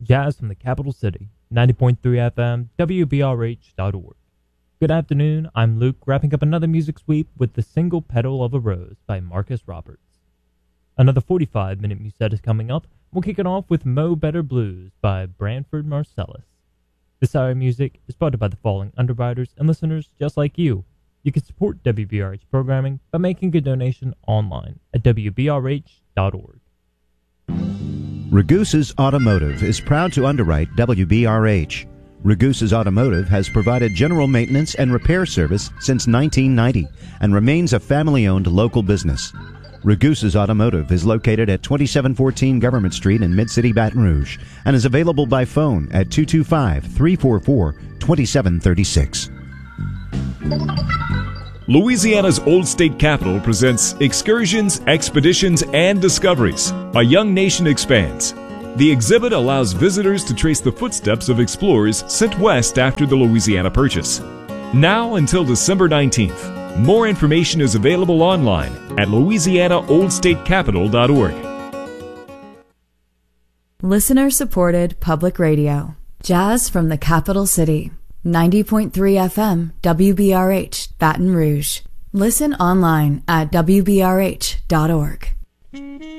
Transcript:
Jazz from the Capital City, 90.3 FM, WBRH.org. Good afternoon, I'm Luke, wrapping up another music sweep with The Single Petal of a Rose by Marcus Roberts. Another 45-minute set is coming up. We'll kick it off with Mo Better Blues by Branford Marsalis. This hour of music is brought to you by the following underwriters and listeners just like you. You can support WBRH programming by making a donation online at WBRH.org. Ragusa's Automotive is proud to underwrite WBRH. Ragusa's Automotive has provided general maintenance and repair service since 1990 and remains a family-owned local business. Ragusa's Automotive is located at 2714 Government Street in Mid-City Baton Rouge and is available by phone at 225-344-2736. Louisiana's Old State Capitol presents Excursions, Expeditions, and Discoveries. A Young Nation Expands. The exhibit allows visitors to trace the footsteps of explorers sent west after the Louisiana Purchase. Now until December 19th. More information is available online at louisianaoldstatecapital.org. Listener-supported public radio. Jazz from the Capital City. 90.3 FM, WBRH, Baton Rouge. Listen online at WBRH.org.